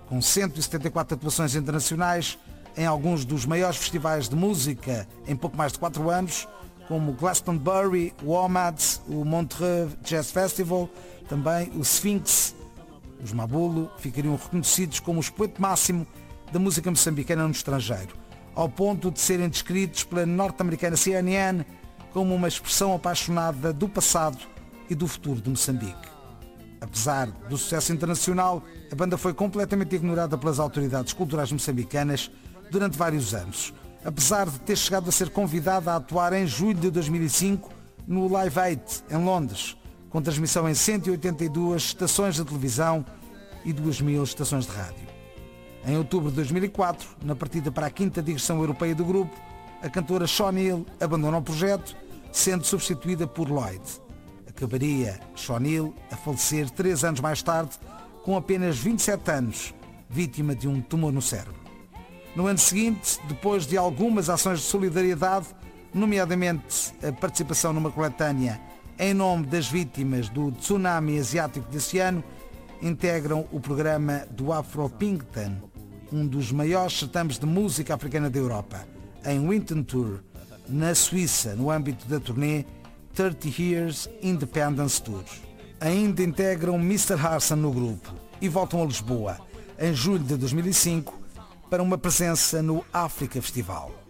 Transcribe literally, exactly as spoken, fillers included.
com cento e setenta e quatro atuações internacionais em alguns dos maiores festivais de música em pouco mais de quatro anos, como o Glastonbury, o O M A D, o Montreux Jazz Festival, também o Sphinx. Os Mabulo ficariam reconhecidos como o expoente máximo da música moçambicana no estrangeiro, ao ponto de serem descritos pela norte-americana C N N como uma expressão apaixonada do passado e do futuro de Moçambique. Apesar do sucesso internacional, a banda foi completamente ignorada pelas autoridades culturais moçambicanas durante vários anos, apesar de ter chegado a ser convidada a atuar em julho de dois mil e cinco no Live Eight, em Londres, com transmissão em cento e oitenta e duas estações de televisão e duas mil estações de rádio. Em outubro de dois mil e quatro, na partida para a quinta digressão europeia do grupo, a cantora Shawn Hill abandona o projeto, sendo substituída por Lloyd. Acabaria Shawn Hill a falecer três anos mais tarde, com apenas vinte e sete anos, vítima de um tumor no cérebro. No ano seguinte, depois de algumas ações de solidariedade, nomeadamente a participação numa coletânea em nome das vítimas do tsunami asiático desse ano, integram o programa do Afro Pinkton, um dos maiores certames de música africana da Europa, em Winton Tour, na Suíça, no âmbito da turnê thirty Years Independence Tour. Ainda integram mister Harson no grupo e voltam a Lisboa, em julho de dois mil e cinco, para uma presença no África Festival.